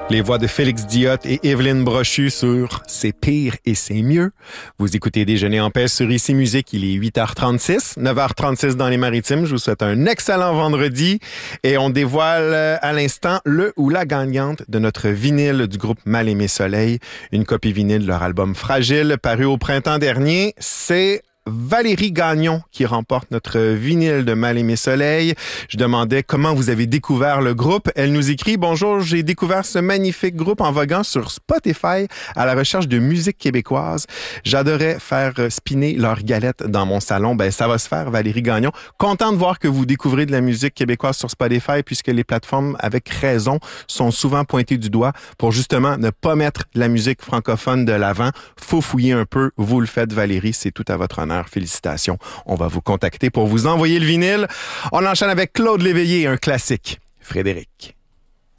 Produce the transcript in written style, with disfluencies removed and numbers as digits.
Les voix de Félix Diot et Evelyne Brochu sur C'est pire et c'est mieux. Vous écoutez Déjeuner en paix sur Ici Musique. Il est 8h36, 9h36 dans les Maritimes. Je vous souhaite un excellent vendredi et on dévoile à l'instant le ou la gagnante de notre vinyle du groupe Mal Aimé Soleil. Une copie vinyle de leur album Fragile paru au printemps dernier. C'est Valérie Gagnon qui remporte notre vinyle de Mal Aimé Soleil. Je demandais comment vous avez découvert le groupe. Elle nous écrit « Bonjour, j'ai découvert ce magnifique groupe en voguant sur Spotify à la recherche de musique québécoise. J'adorais faire spinner leurs galettes dans mon salon. » Ben, ça va se faire, Valérie Gagnon. Content de voir que vous découvrez de la musique québécoise sur Spotify puisque les plateformes, avec raison, sont souvent pointées du doigt pour justement ne pas mettre la musique francophone de l'avant. Faut fouiller un peu. Vous le faites, Valérie. C'est tout à votre honneur. Félicitations. On va vous contacter pour vous envoyer le vinyle. On enchaîne avec Claude Léveillé, un classique. Frédéric.